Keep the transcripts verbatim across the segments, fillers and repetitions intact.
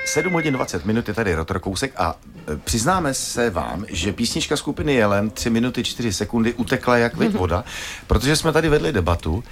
sedm hodin dvacet minut je tady Rotor Kousek a přiznáme se vám, že písnička skupiny Jelen tři minuty čtyři sekundy utekla jak viď voda, protože jsme tady vedli debatu,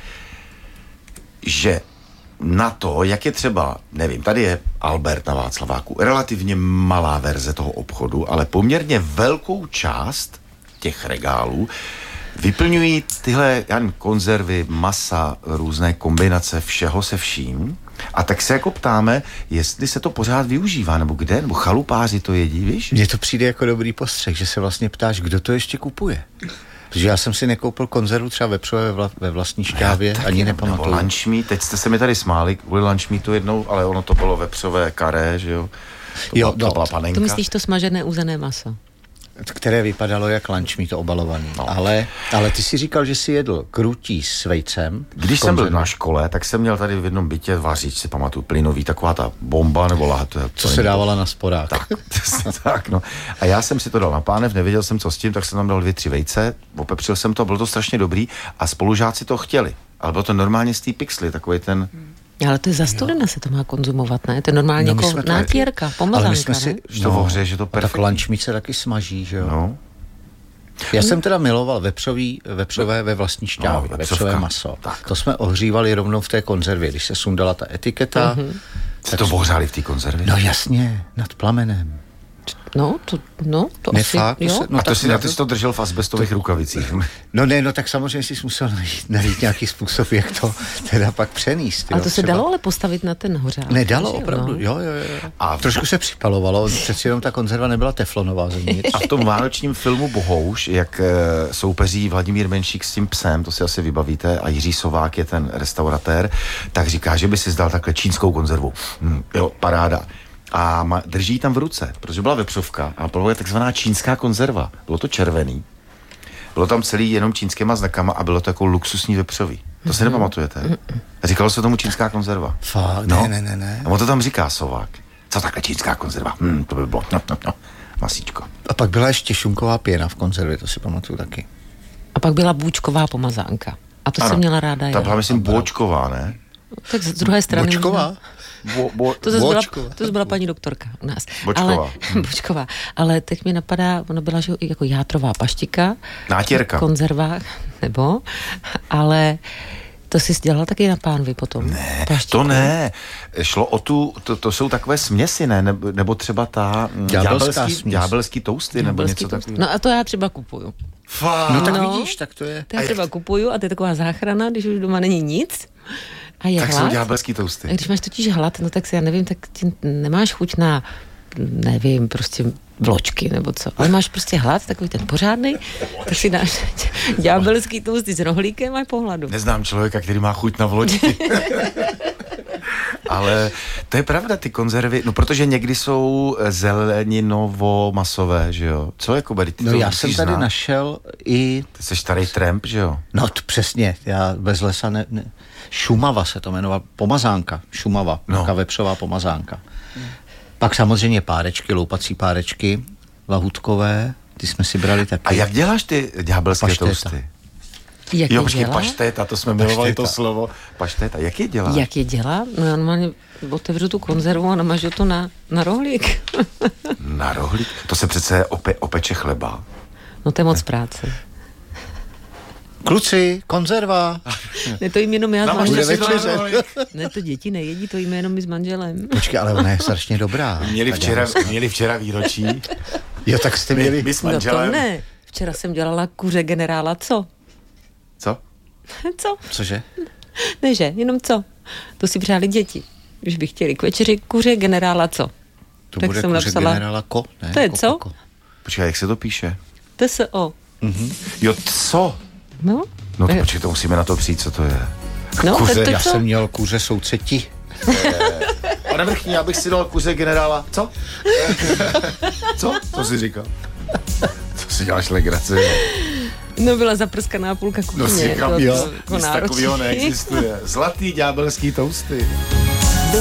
že na to, jak je třeba, nevím, tady je Albert na Václaváku, relativně malá verze toho obchodu, ale poměrně velkou část těch regálů vyplňují tyhle, já nevím, konzervy, masa, různé kombinace všeho se vším. A tak se jako ptáme, jestli se to pořád využívá, nebo kde, nebo chalupáři to jedí, víš? Mně to přijde jako dobrý postřeh, že se vlastně ptáš, kdo to ještě kupuje. Protože já jsem si nekoupil konzervu třeba vepřové ve, vla, ve vlastní šťávě, no, ani nepamatuju. Nebo lunch meat, teď jste se mi tady smáli kvůli lunch meatu jednou, ale ono to bylo vepřové karé, že jo? To jo, byla, to byla no, panenka. To myslíš to smažené uzené maso? Které vypadalo jak lunch meat obalovaný. No. Ale, ale ty si říkal, že jsi jedl krutí s vejcem. Když jsem byl na škole, tak jsem měl tady v jednom bytě vařič, si pamatuju, plynový, taková ta bomba nebo lahat. Co se dávala na sporák. Tak, tak, no. A já jsem si to dal na pánev, nevěděl jsem, co s tím, tak jsem tam dal dvě, tři vejce, opepřil jsem to, bylo to strašně dobrý a spolužáci to chtěli. Ale bylo to normálně z té pixly, takový ten... Ale to je za studena se to má konzumovat, ne? To je normálně no, jako nátěrka, pomazánka, ale my jsme si, ne? Že to no, ohře, že to perfektní. Tak lunch meat se taky smaží, že jo? No. Já jsem teda miloval vepřový, vepřové ve vlastní šťávě, no, vepřové maso. Tak. To jsme ohřívali rovnou v té konzervě, když se sundala ta etiketa. Mm-hmm. Jste to ohřáli v té konzervě? No jasně, nad plamenem. No, to, no, to ne, asi, fakt, jo. Se, no, a to tak, si, no, ty jsi to držel v asbestových rukavicích. No ne, no tak samozřejmě jsi musel najít, najít nějaký způsob, jak to teda pak přenést. Ale jo, to se třeba. dalo ale postavit na ten hořák. Nedalo, že jo, opravdu, no. jo, jo, jo. A A trošku se připalovalo, přeci jenom ta konzerva nebyla teflonová zevnitř. A v tom vánočním filmu Bohouš, jak e, soupeří Vladimír Menšík s tím psem, to si asi vybavíte, a Jiří Sovák je ten restauratér, tak říká, že by si zdal takhle čínskou konzervu. Hm, jo, paráda. A ma, drží tam v ruce, protože byla vepřovka a byla takzvaná čínská konzerva. Bylo to červený. Bylo tam celý jenom čínskýma znakama a bylo to jako luxusní vepřový. To si nepamatujete? Říkalo se tomu čínská konzerva. Fakt, no. ne, ne, ne, ne. A on to tam říká Sovák. Co takhle čínská konzerva? Hm, to by bylo. No, no, no. Masíčko. A pak byla ještě šunková pěna v konzervě, to si pamatuju taky. A pak byla bůčková pomazánka. A to Ano, jsem měla ráda. Ta byla, myslím, bočková, ne? Tak z druhé strany... Bočková? Bo, bo, To zase byla, Bočková. to zase byla paní doktorka u nás. Bočková. Ale, Bočková. Ale teď mi napadá, ono byla že jako játrová paštika. Nátěrka. V konzervách, nebo, ale to jsi dělal taky na pánvi potom. Ne, paštiku. to ne. Šlo o tu, to, to jsou takové směsi, ne? Nebo, nebo třeba ta mm, Ďábelská ďábelský, směs. ďábelský tousty, nebo Ďábelský něco toast. takového. No a to já třeba kupuju. Fakt. No tak No. vidíš, tak to je. To já třeba kupuju a to je taková záchrana, když už doma není nic a je Tak hlad. jsou ďábelský A tousty. když máš totiž hlad, no tak si já nevím, tak ti nemáš chuť na, nevím, prostě vločky nebo co. Ale máš prostě hlad, takový ten pořádnej, tak si dáš ďábelský tousty s rohlíkem a po hladu. Neznám člověka, který má chuť na vločky. Ale to je pravda, ty konzervy, no protože někdy jsou zeleninovo-masové, že jo? Co jako Bary, ty No to já musíš jsem tady znát. našel i... Ty jsi starý tramp, že jo? No to přesně, já bez lesa ne... ne Šumava se to jmenovala, pomazánka, Šumava, No. no. Vepřová pomazánka. Pak samozřejmě párečky, loupací párečky, lahutkové, ty jsme si brali taky. A jak děláš ty ďábelské Paštéta. tousty? Jak Jo, je počkej, dělá? paštéta, to jsme milovali to Paštéta. slovo. Paštéta, jak je dělá? Jak je dělá? No já normálně otevřu tu konzervu a namažu to na, na rohlík. Na rohlík? To se přece ope, opeče chleba. No to je moc práce. Kluci, konzerva. Ne, to jim jenom já s Namažte manželem. si to na rohlík. Ne, to děti nejedí, to jim jenom my s manželem. Počkej, ale ona je strašně dobrá. Měli Ta včera, ďábelská. měli včera výročí. Jo, tak jste měli... My s No to manželem. ne. Včera jsem dělala kuře generála, co? Co? Co? Cože? Ne, že, jenom co? To si přáli děti. Když by chtěli k večeři kuře generála, co? To Tak bude jsem kuře napsala- generála Ko, ne? To je Ko, co? ko, ko. Počkej, jak se to píše? T S O. Jo, co? No? No to Eh, počkej, to musíme na to přijít, co to je. no, kuře, to, to Já co? jsem měl kuře souceti. Pane Vrchní, já bych si dal kuře generála. Co? Co? Co jsi říkal? Co si děláš legraci? No byla zaprskaná půlka kuchyně. No si říkám, to- jo, to jako nic náročný. takového neexistuje. Zlatý ďábelský tousty.